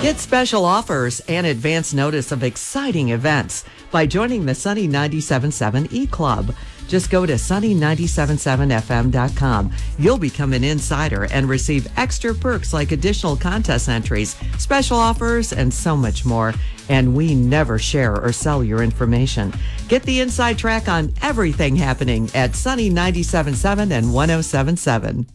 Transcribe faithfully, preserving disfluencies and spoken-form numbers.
Get special offers and advance notice of exciting events by joining the Sunny ninety-seven point seven E-Club. Just go to sunny nine seven seven f m dot com. You'll become an insider and receive extra perks like additional contest entries, special offers, and so much more. And we never share or sell your information. Get the inside track on everything happening at Sunny ninety-seven point seven and one oh seven point seven.